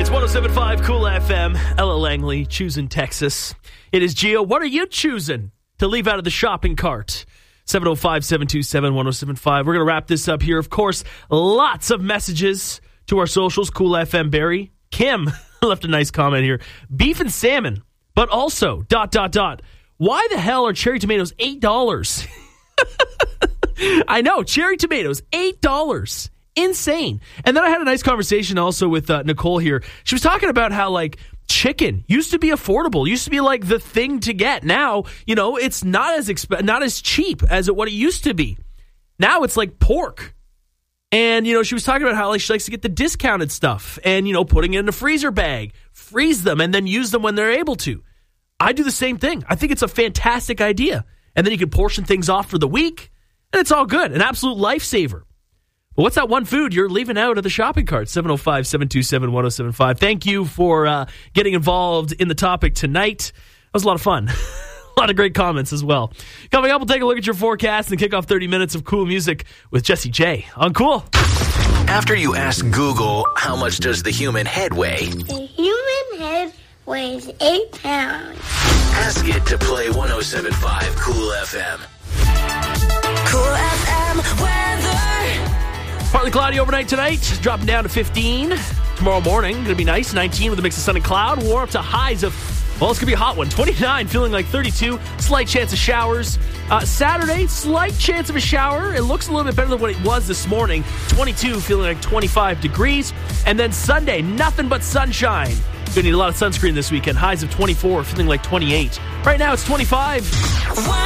It's 107.5 Cool FM. Ella Langley, choosing Texas. It is Gio. What are you choosing to leave out of the shopping cart? 705-727-1075. We're going to wrap this up here. Of course, lots of messages to our socials. Cool FM Barry. Kim left a nice comment here. Beef and salmon, but also, ... Why the hell are cherry tomatoes $8? I know, cherry tomatoes, $8. Insane. And then I had a nice conversation also with Nicole here. She was talking about how, like, chicken used to be affordable, used to be like the thing to get. Now, you know, it's not as cheap as what it used to be. Now it's like pork. And, you know, she was talking about how, like, she likes to get the discounted stuff and, you know, putting it in a freezer bag, freeze them, and then use them when they're able to. I do the same thing. I think it's a fantastic idea. And then you can portion things off for the week, and it's all good. An absolute lifesaver. But what's that one food you're leaving out of the shopping cart? 705-727-1075. Thank you for getting involved in the topic tonight. That was a lot of fun. A lot of great comments as well. Coming up, we'll take a look at your forecast and kick off 30 minutes of cool music with Jesse J on Cool. After you ask Google, how much does the human head weigh? The human head weighs 8 pounds. Ask it to play 107.5 Cool FM. Cool FM weather. Partly cloudy overnight tonight, dropping down to 15. Tomorrow morning, going to be nice, 19 with a mix of sun and cloud. Warm up to highs of, well, it's going to be a hot one. 29, feeling like 32. Slight chance of showers. Saturday, slight chance of a shower. It looks a little bit better than what it was this morning. 22, feeling like 25 degrees. And then Sunday, nothing but sunshine. Going to need a lot of sunscreen this weekend. Highs of 24, feeling like 28. Right now, it's 25.